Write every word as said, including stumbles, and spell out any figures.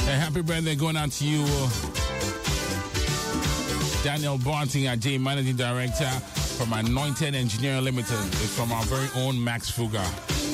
Happy birthday going out to you, Daniel Bonting, our J Managing Director from Anointed Engineering Limited. It's from our very own Max Fuga.